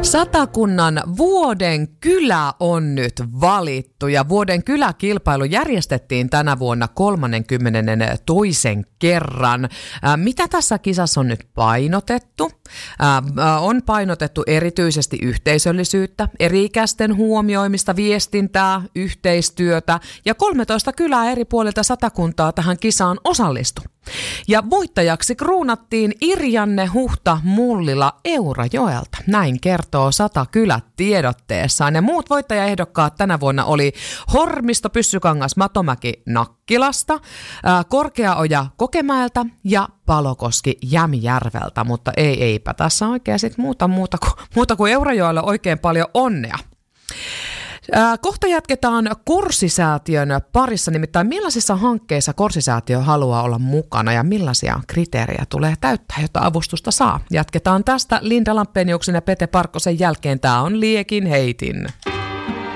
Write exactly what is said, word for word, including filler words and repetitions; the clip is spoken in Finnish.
Satakunnan vuoden kylä on nyt valittu ja vuoden kyläkilpailu järjestettiin tänä vuonna kolmaskymmenes toinen kerran. Ää, mitä tässä kisassa on nyt painotettu? Ää, on painotettu erityisesti yhteisöllisyyttä, eri-ikäisten huomioimista, viestintää, yhteistyötä ja kolmetoista kylää eri puolilta Satakuntaa tähän kisaan osallistu. Ja voittajaksi kruunattiin Irjanne Huhta Mullila Eurajoelta. Näin kertoo Sata kylät tiedotteessaan. Ja muut voittajaehdokkaat tänä vuonna oli Hormisto Pyssykangas Matomäki Nakkilasta, Korkeaoja Kokemäeltä ja Palokoski Jämjärveltä. Mutta ei, eipä tässä oikein sit muuta, muuta, kuin, muuta kuin Eurajoelle oikein paljon onnea. Kohta jatketaan Korsi-säätiön parissa, nimittäin millaisissa hankkeissa Korsi-säätiö haluaa olla mukana ja millaisia kriteerejä tulee täyttää, jotta avustusta saa. Jatketaan tästä Linda Lampeniuksen ja Pete Parkkosen jälkeen. Tämä on Liekin heitin.